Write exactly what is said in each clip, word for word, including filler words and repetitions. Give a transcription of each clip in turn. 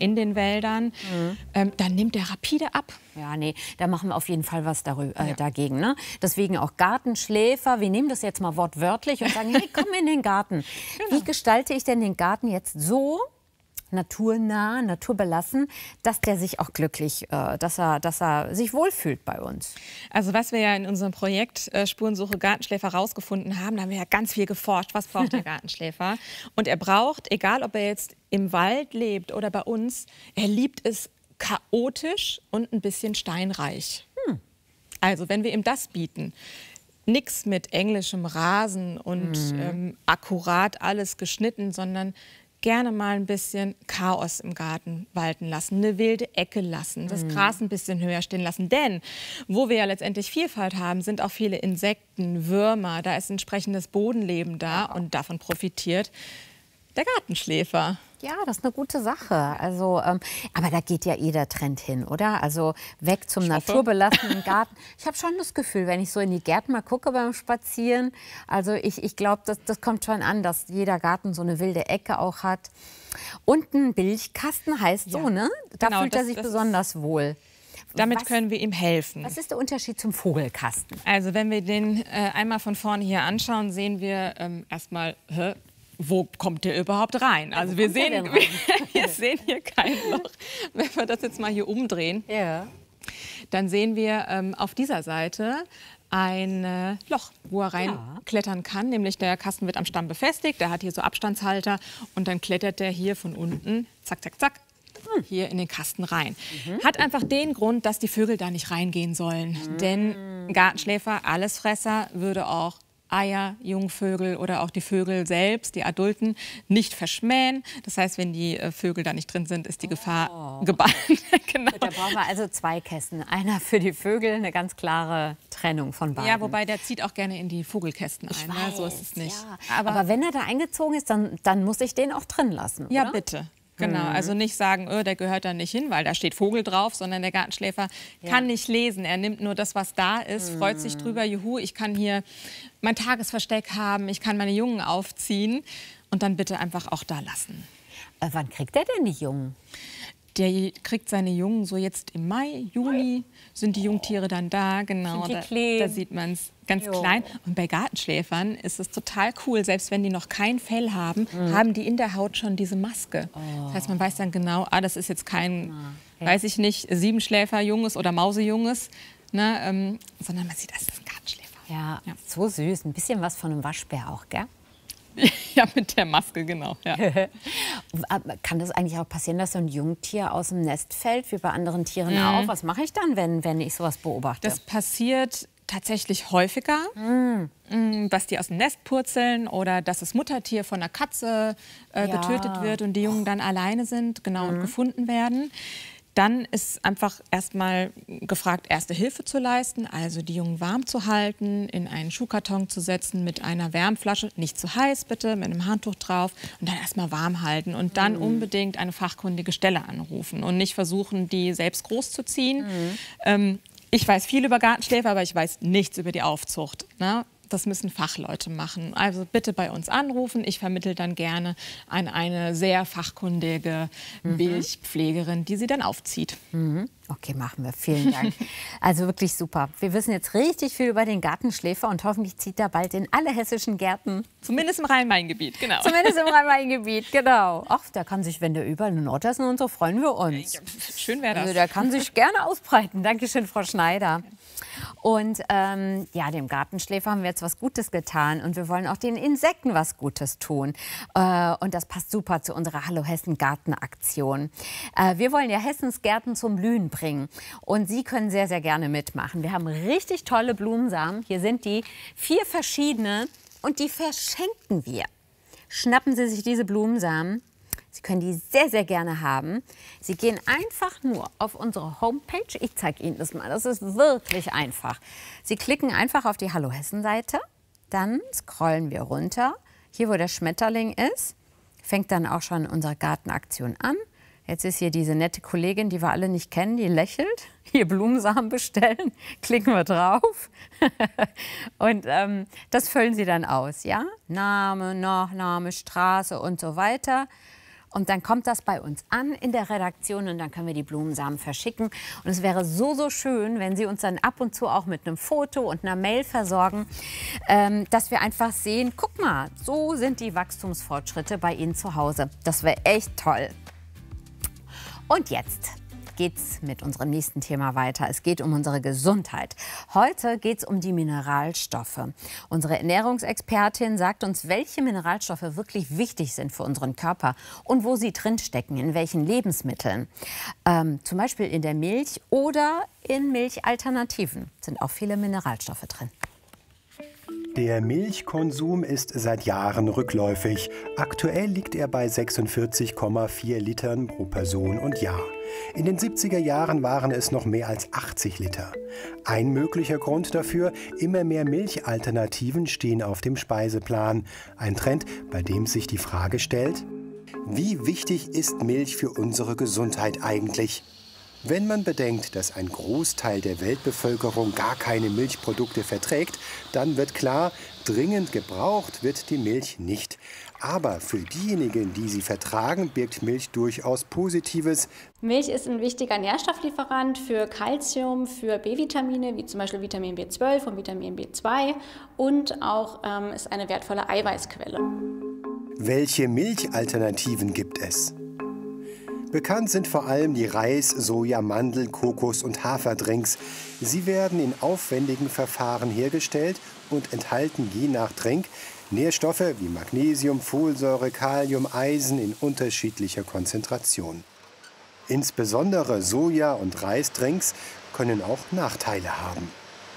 in den Wäldern, mhm. ähm, dann nimmt der rapide ab. Ja, nee, da machen wir auf jeden Fall was darüber, äh, ja. dagegen. Ne? Deswegen auch Gartenschläfer. Wir nehmen das jetzt mal wortwörtlich und sagen, hey, komm in den Garten. Genau. Wie gestalte ich denn den Garten jetzt so naturnah, naturbelassen, dass der sich auch glücklich, äh, dass er, dass er sich wohlfühlt bei uns? Also was wir ja in unserem Projekt äh, Spurensuche Gartenschläfer rausgefunden haben, da haben wir ja ganz viel geforscht, was braucht der Gartenschläfer. Und er braucht, egal ob er jetzt im Wald lebt oder bei uns, er liebt es chaotisch und ein bisschen steinreich. Hm. Also wenn wir ihm das bieten, nichts mit englischem Rasen und hm. ähm, akkurat alles geschnitten, sondern gerne mal ein bisschen Chaos im Garten walten lassen, eine wilde Ecke lassen, das Gras ein bisschen höher stehen lassen. Denn wo wir ja letztendlich Vielfalt haben, sind auch viele Insekten, Würmer, da ist entsprechendes Bodenleben da und davon profitiert der Gartenschläfer. Ja, das ist eine gute Sache. Also, ähm, aber da geht ja eh der Trend hin, oder? Also weg zum naturbelassenen Garten. Ich habe schon das Gefühl, wenn ich so in die Gärten mal gucke beim Spazieren, also ich, ich glaube, das, das kommt schon an, dass jeder Garten so eine wilde Ecke auch hat. Und ein Billigkasten heißt so, ja. ne? Da genau, fühlt er das, sich das besonders wohl. Damit was, können wir ihm helfen. Was ist der Unterschied zum Vogelkasten? Also wenn wir den äh, einmal von vorne hier anschauen, sehen wir ähm, erstmal, hä? Wo kommt der überhaupt rein? Also wir sehen, wir, wir sehen hier kein Loch. Wenn wir das jetzt mal hier umdrehen, ja. dann sehen wir ähm, auf dieser Seite ein äh, Loch, wo er reinklettern ja. kann. Nämlich der Kasten wird am Stamm befestigt, der hat hier so Abstandshalter und dann klettert der hier von unten, zack, zack, zack, hm. hier in den Kasten rein. Mhm. Hat einfach den Grund, dass die Vögel da nicht reingehen sollen. Mhm. Denn Gartenschläfer, Allesfresser, würde auch Eier, Jungvögel oder auch die Vögel selbst, die Adulten, nicht verschmähen. Das heißt, wenn die äh, Vögel da nicht drin sind, ist die Gefahr oh. gebannt. Genau. Da brauchen wir also zwei Kästen. Einer für die Vögel, eine ganz klare Trennung von beiden. Ja, wobei der zieht auch gerne in die Vogelkästen ich ein. Weiß, ne? So ist es nicht. Ja. Aber, Aber wenn er da eingezogen ist, dann, dann muss ich den auch drin lassen, Ja, oder? bitte. Genau, also nicht sagen, oh, der gehört da nicht hin, weil da steht Vogel drauf, sondern der Gartenschläfer ja. kann nicht lesen. Er nimmt nur das, was da ist, mhm. freut sich drüber, juhu, ich kann hier mein Tagesversteck haben, ich kann meine Jungen aufziehen und dann bitte einfach auch da lassen. Äh, wann kriegt er denn die Jungen? Der kriegt seine Jungen so jetzt im Mai, Juni sind die Jungtiere dann da, genau, da, da sieht man es ganz jo. klein. Und bei Gartenschläfern ist es total cool, selbst wenn die noch kein Fell haben, mhm. haben die in der Haut schon diese Maske. Oh. Das heißt, man weiß dann genau, ah, das ist jetzt kein, ja. weiß ich nicht, Siebenschläferjunges oder Mausejunges, ne, ähm, sondern man sieht, das ist ein Gartenschläfer. Ja, ja, so süß, ein bisschen was von einem Waschbär auch, gell? Ja, mit der Maske, genau. Ja. Kann das eigentlich auch passieren, dass so ein Jungtier aus dem Nest fällt, wie bei anderen Tieren mhm. auch? Was mache ich dann, wenn, wenn ich sowas beobachte? Das passiert tatsächlich häufiger, mhm. dass die aus dem Nest purzeln oder dass das Muttertier von einer Katze äh, ja. getötet wird und die Jungen oh. dann alleine sind, genau, mhm. und gefunden werden. Dann ist einfach erstmal gefragt, Erste Hilfe zu leisten, also die Jungen warm zu halten, in einen Schuhkarton zu setzen mit einer Wärmflasche, nicht zu heiß bitte, mit einem Handtuch drauf und dann erstmal warm halten und dann mhm. unbedingt eine fachkundige Stelle anrufen und nicht versuchen, die selbst großzuziehen. Mhm. Ähm, ich weiß viel über Gartenschläfer, aber ich weiß nichts über die Aufzucht, ne? Das müssen Fachleute machen. Also bitte bei uns anrufen. Ich vermittle dann gerne an eine sehr fachkundige mhm. Milchpflegerin, die sie dann aufzieht. Mhm. Okay, machen wir. Vielen Dank. Also wirklich super. Wir wissen jetzt richtig viel über den Gartenschläfer und hoffentlich zieht er bald in alle hessischen Gärten. Zumindest im Rhein-Main-Gebiet, genau. Zumindest im Rhein-Main-Gebiet, genau. Ach, der kann sich, wenn der überall in Nordhessen und so, freuen wir uns. Ja, schön wäre das. Also der kann sich gerne ausbreiten. Dankeschön, Frau Schneider. Und ähm, ja, dem Gartenschläfer haben wir jetzt was Gutes getan und wir wollen auch den Insekten was Gutes tun. Äh, und das passt super zu unserer Hallo Hessen Gartenaktion. Äh, wir wollen ja Hessens Gärten zum Blühen bringen und Sie können sehr, sehr gerne mitmachen. Wir haben richtig tolle Blumensamen. Hier sind die vier verschiedene und die verschenken wir. Schnappen Sie sich diese Blumensamen. Sie können die sehr, sehr gerne haben. Sie gehen einfach nur auf unsere Homepage. Ich zeige Ihnen das mal. Das ist wirklich einfach. Sie klicken einfach auf die Hallo Hessen-Seite. Dann scrollen wir runter. Hier, wo der Schmetterling ist, fängt dann auch schon unsere Gartenaktion an. Jetzt ist hier diese nette Kollegin, die wir alle nicht kennen, die lächelt. Hier Blumensamen bestellen, klicken wir drauf. Und ähm, das füllen Sie dann aus, ja? Name, Nachname, Straße und so weiter. Und dann kommt das bei uns an in der Redaktion und dann können wir die Blumensamen verschicken. Und es wäre so, so schön, wenn Sie uns dann ab und zu auch mit einem Foto und einer Mail versorgen, ähm, dass wir einfach sehen, guck mal, so sind die Wachstumsfortschritte bei Ihnen zu Hause. Das wäre echt toll. Und jetzt geht's mit unserem nächsten Thema weiter. Es geht um unsere Gesundheit. Heute geht es um die Mineralstoffe. Unsere Ernährungsexpertin sagt uns, welche Mineralstoffe wirklich wichtig sind für unseren Körper und wo sie drinstecken, in welchen Lebensmitteln. Ähm, zum Beispiel in der Milch oder in Milchalternativen sind auch viele Mineralstoffe drin. Der Milchkonsum ist seit Jahren rückläufig. Aktuell liegt er bei sechsundvierzig Komma vier Litern pro Person und Jahr. In den siebziger Jahren waren es noch mehr als achtzig Liter. Ein möglicher Grund dafür, immer mehr Milchalternativen stehen auf dem Speiseplan. Ein Trend, bei dem sich die Frage stellt: Wie wichtig ist Milch für unsere Gesundheit eigentlich? Wenn man bedenkt, dass ein Großteil der Weltbevölkerung gar keine Milchprodukte verträgt, dann wird klar, dringend gebraucht wird die Milch nicht. Aber für diejenigen, die sie vertragen, birgt Milch durchaus Positives. Milch ist ein wichtiger Nährstofflieferant für Kalzium, für B-Vitamine, wie zum Beispiel Vitamin B zwölf und Vitamin B zwei, und auch ähm, ist eine wertvolle Eiweißquelle. Welche Milchalternativen gibt es? Bekannt sind vor allem die Reis-, Soja-, Mandel-, Kokos- und Haferdrinks. Sie werden in aufwendigen Verfahren hergestellt und enthalten je nach Drink Nährstoffe wie Magnesium, Folsäure, Kalium, Eisen in unterschiedlicher Konzentration. Insbesondere Soja- und Reisdrinks können auch Nachteile haben.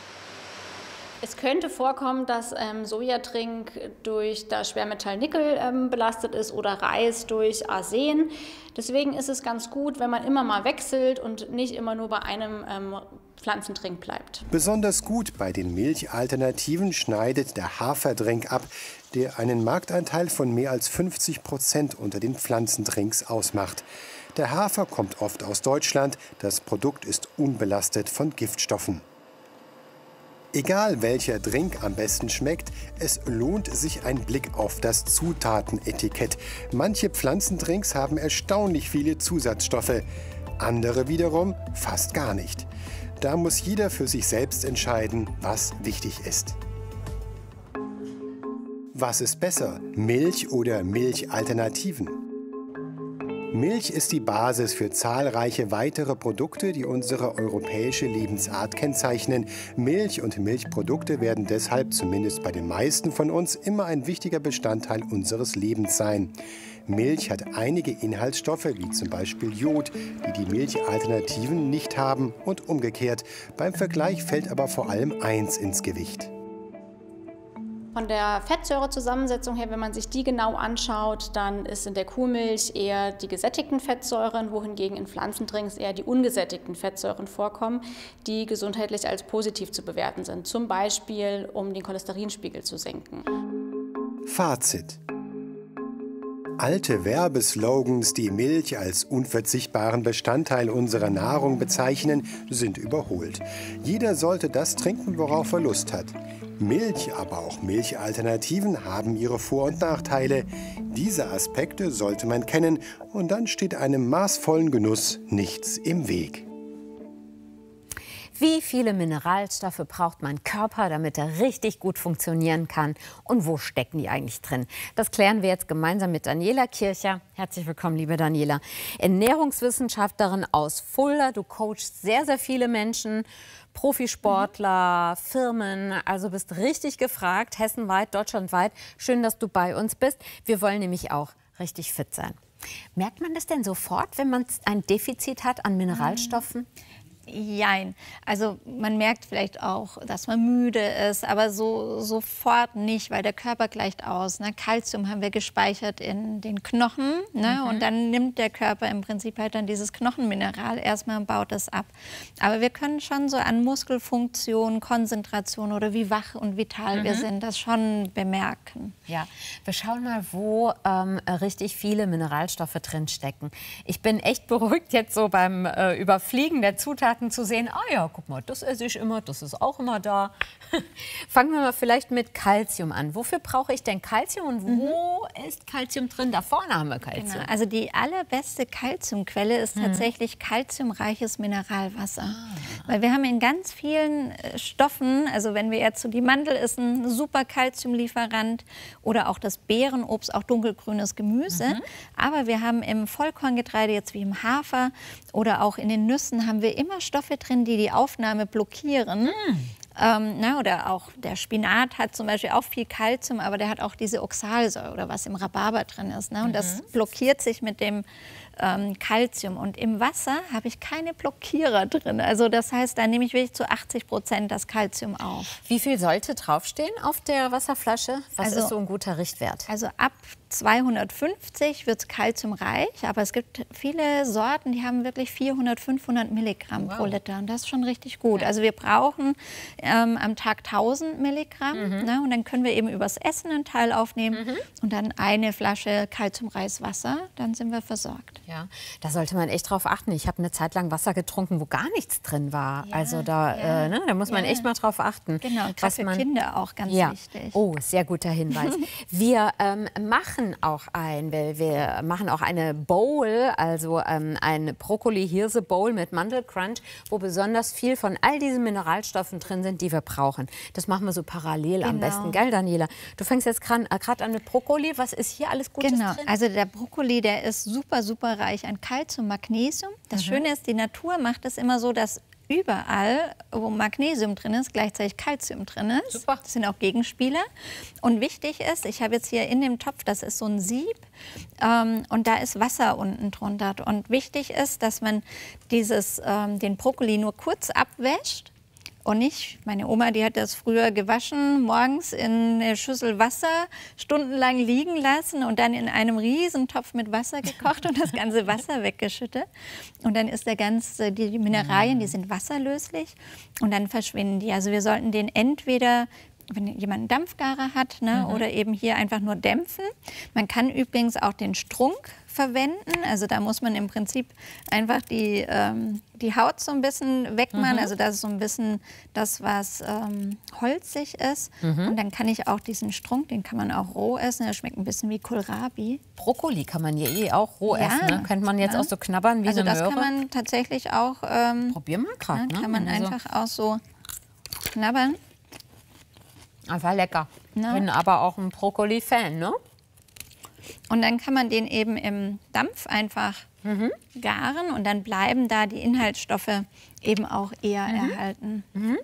Es könnte vorkommen, dass ähm, Sojatrink durch das Schwermetall Nickel ähm, belastet ist oder Reis durch Arsen. Deswegen ist es ganz gut, wenn man immer mal wechselt und nicht immer nur bei einem ähm, Pflanzentrink bleibt. Besonders gut bei den Milchalternativen schneidet der Haferdrink ab, der einen Marktanteil von mehr als fünfzig Prozent unter den Pflanzendrinks ausmacht. Der Hafer kommt oft aus Deutschland, das Produkt ist unbelastet von Giftstoffen. Egal welcher Drink am besten schmeckt, es lohnt sich ein Blick auf das Zutatenetikett. Manche Pflanzendrinks haben erstaunlich viele Zusatzstoffe, andere wiederum fast gar nicht. Da muss jeder für sich selbst entscheiden, was wichtig ist. Was ist besser, Milch oder Milchalternativen? Milch ist die Basis für zahlreiche weitere Produkte, die unsere europäische Lebensart kennzeichnen. Milch und Milchprodukte werden deshalb, zumindest bei den meisten von uns, immer ein wichtiger Bestandteil unseres Lebens sein. Milch hat einige Inhaltsstoffe, wie zum Beispiel Jod, die die Milchalternativen nicht haben und umgekehrt. Beim Vergleich fällt aber vor allem eins ins Gewicht. Von der Fettsäurezusammensetzung her, wenn man sich die genau anschaut, dann ist in der Kuhmilch eher die gesättigten Fettsäuren, wohingegen in Pflanzendrinks eher die ungesättigten Fettsäuren vorkommen, die gesundheitlich als positiv zu bewerten sind, zum Beispiel um den Cholesterinspiegel zu senken. Fazit: Alte Werbeslogans, die Milch als unverzichtbaren Bestandteil unserer Nahrung bezeichnen, sind überholt. Jeder sollte das trinken, worauf er Lust hat. Milch, aber auch Milchalternativen haben ihre Vor- und Nachteile. Diese Aspekte sollte man kennen und dann steht einem maßvollen Genuss nichts im Weg. Wie viele Mineralstoffe braucht mein Körper, damit er richtig gut funktionieren kann? Und wo stecken die eigentlich drin? Das klären wir jetzt gemeinsam mit Daniela Kircher. Herzlich willkommen, liebe Daniela. Ernährungswissenschaftlerin aus Fulda. Du coachst sehr, sehr viele Menschen, Profisportler, mhm. Firmen. Also bist richtig gefragt, hessenweit, deutschlandweit. Schön, dass du bei uns bist. Wir wollen nämlich auch richtig fit sein. Merkt man das denn sofort, wenn man ein Defizit hat an Mineralstoffen? Mhm. Jein. Also man merkt vielleicht auch, dass man müde ist, aber so sofort nicht, weil der Körper gleicht aus. Ne? Kalzium haben wir gespeichert in den Knochen, ne? Mhm. Und dann nimmt der Körper im Prinzip halt dann dieses Knochenmineral erstmal und baut es ab. Aber wir können schon so an Muskelfunktion, Konzentration oder wie wach und vital mhm. wir sind, das schon bemerken. Ja, wir schauen mal, wo ähm, richtig viele Mineralstoffe drin stecken. Ich bin echt beruhigt jetzt so beim äh, Überfliegen der Zutaten Supermärkten zu sehen, ah ja, guck mal, das esse ich immer, das ist auch immer da. Fangen wir mal vielleicht mit Calcium an. Wofür brauche ich denn Calcium und wo mhm. ist Calcium drin? Da vorne haben wir Calcium. Genau. Also die allerbeste Calciumquelle ist mhm. tatsächlich calciumreiches Mineralwasser. Ah. Weil wir haben in ganz vielen Stoffen, also wenn wir jetzt so, die Mandel ist ein super Calciumlieferant oder auch das Beerenobst, auch dunkelgrünes Gemüse. Mhm. Aber wir haben im Vollkorngetreide, jetzt wie im Hafer oder auch in den Nüssen, haben wir immer Stoffe drin, die die Aufnahme blockieren. Mhm. Ähm, na, oder auch der Spinat hat zum Beispiel auch viel Kalzium, aber der hat auch diese Oxalsäure oder was im Rhabarber drin ist. Ne? Und mhm. das blockiert sich mit dem ähm, Kalzium. Und im Wasser habe ich keine Blockierer drin. Also das heißt, da nehme ich wirklich zu achtzig Prozent das Kalzium auf. Wie viel sollte draufstehen auf der Wasserflasche? Was also, ist so ein guter Richtwert? Also ab zweihundertfünfzig wird es kalziumreich, aber es gibt viele Sorten, die haben wirklich vierhundert, fünfhundert Milligramm wow. pro Liter. Und das ist schon richtig gut. Ja. Also wir brauchen ähm, am Tag tausend Milligramm. Mhm. Ne, und dann können wir eben übers Essen einen Teil aufnehmen mhm. und dann eine Flasche kalziumreiches Wasser. Dann sind wir versorgt. Ja, da sollte man echt drauf achten. Ich habe eine Zeit lang Wasser getrunken, wo gar nichts drin war. Ja, also da, ja. äh, ne, da muss man ja. echt mal drauf achten. Genau, gerade für man, Kinder auch ganz ja. wichtig. Oh, sehr guter Hinweis. Wir ähm, machen auch ein, wir, wir machen auch eine Bowl, also ähm, ein Brokkoli-Hirse-Bowl mit Mandelcrunch, wo besonders viel von all diesen Mineralstoffen drin sind, die wir brauchen. Das machen wir so parallel genau. am besten, gell, Daniela? Du fängst jetzt gerade an mit Brokkoli. Was ist hier alles Gutes genau. drin? Also der Brokkoli, der ist super, super reich an Kalzium, Magnesium. Das mhm. Schöne ist, die Natur macht es immer so, dass überall, wo Magnesium drin ist, gleichzeitig Kalzium drin ist. Super. Das sind auch Gegenspieler. Und wichtig ist, ich habe jetzt hier in dem Topf, das ist so ein Sieb, ähm, und da ist Wasser unten drunter. Und wichtig ist, dass man dieses, ähm, den Brokkoli nur kurz abwäscht. Und nicht, meine Oma, die hat das früher gewaschen, morgens in eine Schüssel Wasser stundenlang liegen lassen und dann in einem Riesentopf mit Wasser gekocht und das ganze Wasser weggeschüttet. Und dann ist der ganze, die Mineralien, die sind wasserlöslich und dann verschwinden die. Also wir sollten den entweder, wenn jemand einen Dampfgarer hat, ne, mhm. oder eben hier einfach nur dämpfen. Man kann übrigens auch den Strunk verwenden. Also da muss man im Prinzip einfach die, ähm, die Haut so ein bisschen wegmachen. Mhm. Also das ist so ein bisschen das, was ähm, holzig ist. Mhm. Und dann kann ich auch diesen Strunk, den kann man auch roh essen. Der schmeckt ein bisschen wie Kohlrabi. Brokkoli kann man ja eh auch roh ja, essen. Ne? Könnte man jetzt ja. auch so knabbern wie also eine Möhre. Also das kann man tatsächlich auch... Ähm, Probier mal gerade. Ne, kann man also einfach auch so knabbern. Einfach lecker. Ja. Bin aber auch ein Brokkoli-Fan, ne? Und dann kann man den eben im Dampf einfach mhm. garen und dann bleiben da die Inhaltsstoffe eben auch eher mhm. erhalten. Mhm.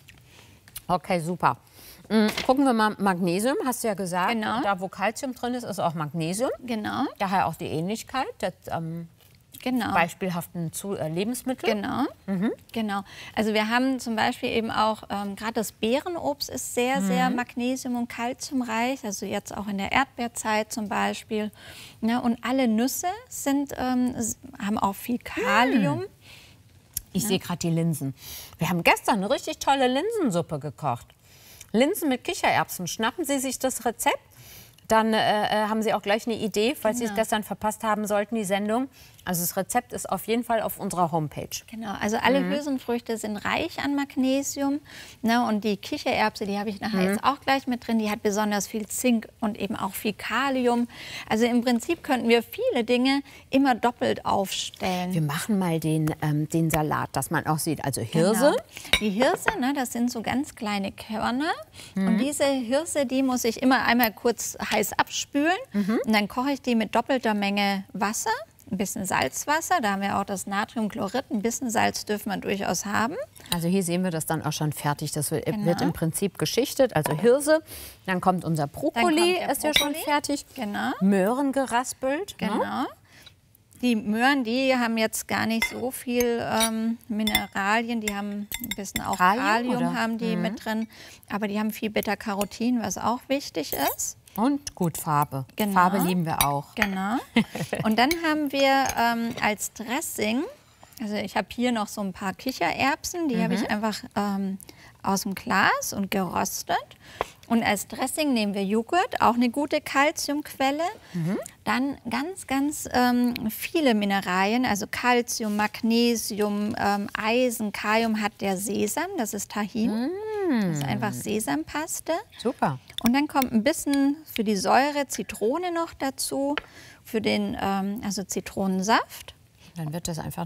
Okay, super. Mhm. Gucken wir mal, Magnesium, hast du ja gesagt. Genau. Da, wo Kalzium drin ist, ist auch Magnesium. Genau. Daher auch die Ähnlichkeit. Das, ähm Genau. beispielhaften Zu äh, Lebensmittel. Genau. Mhm. Genau. Also wir haben zum Beispiel eben auch, ähm, gerade das Beerenobst ist sehr, mhm. sehr magnesium- und kalziumreich, also jetzt auch in der Erdbeerzeit zum Beispiel. Ja, und alle Nüsse sind, ähm, haben auch viel Kalium. Mhm. Ich ja. sehe gerade die Linsen. Wir haben gestern eine richtig tolle Linsensuppe gekocht. Linsen mit Kichererbsen. Schnappen Sie sich das Rezept? Dann äh, haben Sie auch gleich eine Idee, falls genau. Sie es gestern verpasst haben sollten, die Sendung. Also das Rezept ist auf jeden Fall auf unserer Homepage. Genau, also alle mhm. Hülsenfrüchte sind reich an Magnesium. Ne, und die Kichererbse, die habe ich nachher mhm. jetzt auch gleich mit drin, die hat besonders viel Zink und eben auch viel Kalium. Also im Prinzip könnten wir viele Dinge immer doppelt aufstellen. Wir machen mal den, ähm, den Salat, dass man auch sieht. Also Hirse. Genau. Die Hirse, ne, das sind so ganz kleine Körner. Mhm. Und diese Hirse, die muss ich immer einmal kurz heiß abspülen. Mhm. Und dann koche ich die mit doppelter Menge Wasser. Ein bisschen Salzwasser, da haben wir auch das Natriumchlorid. Ein bisschen Salz dürfen wir durchaus haben. Also hier sehen wir das dann auch schon fertig. Das wird, genau. wird im Prinzip geschichtet, also Hirse. Dann kommt unser Brokkoli, kommt ist Brokkoli. ja schon fertig. Genau. Möhren geraspelt. Genau. Ne? Die Möhren, die haben jetzt gar nicht so viel ähm, Mineralien. Die haben ein bisschen auch Kalium, Kalium haben die mhm. mit drin. Aber die haben viel Beta-Carotin, was auch wichtig ist. Und gut, Farbe. Genau. Farbe lieben wir auch. Genau. Und dann haben wir ähm, als Dressing, also ich habe hier noch so ein paar Kichererbsen, die mhm. habe ich einfach ähm, aus dem Glas und geröstet. Und als Dressing nehmen wir Joghurt, auch eine gute Calciumquelle. Mhm. Dann ganz, ganz ähm, viele Mineralien, also Calcium, Magnesium, ähm, Eisen, Kalium hat der Sesam, das ist Tahin. Mm. Das ist einfach Sesampaste. Super. Und dann kommt ein bisschen für die Säure Zitrone noch dazu, für den, ähm, also Zitronensaft. Dann wird das einfach